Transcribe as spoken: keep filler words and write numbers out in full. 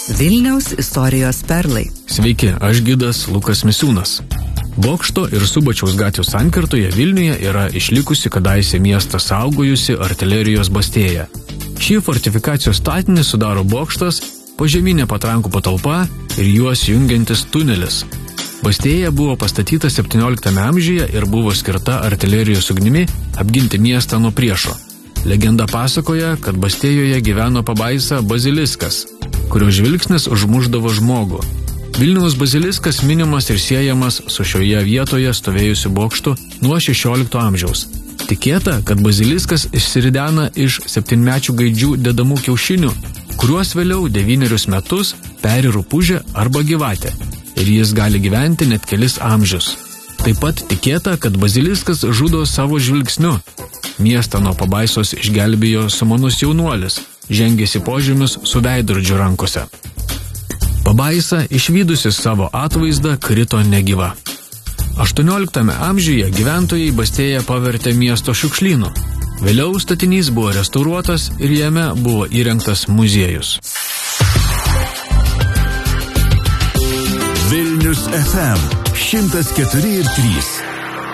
Vilniaus istorijos perlai. Sveiki, aš gidas Lukas Misiūnas. Bokšto ir Subačiaus gatvių sankirtoje Vilniuje yra išlikusi kadaise miestą saugojusi artilerijos bastėja. Šį fortifikacijos statinį sudaro bokštas, požeminė patrankų patalpa ir juos jungiantis tunelis. Bastėja buvo pastatyta septynioliktame amžiuje ir buvo skirta artilerijos ugnimi apginti miestą nuo priešo. Legenda pasakoja, kad Bastėjoje gyveno pabaisa Baziliskas, kurio žvilgsnis užmušdavo žmogų. Vilniaus Baziliskas minimas ir siejamas su šioje vietoje stovėjusiu bokštu nuo šešiolikto amžiaus. Tikėta, kad Baziliskas išsiridena iš septynmečių gaidžių dedamų kiaušinių, kuriuos vėliau devynerius metus peri rupūžė arba gyvatė, ir jis gali gyventi net kelis amžius. Taip pat tikėta, kad Baziliskas žudo savo žvilgsniu. Miestą nuo pabaisos išgelbėjo sumanus jaunuolis, žengėsi požemius su veidrodžiu rankose. Pabaisa, išvydusi savo atvaizdą, krito negyva. aštuonioliktame amžiuje gyventojai Bastėją pavertė miesto šiukšlynu. Vėliau statinys buvo restauruotas ir jame buvo įrengtas muziejus. Vilnius F M šimtas keturi ir trys.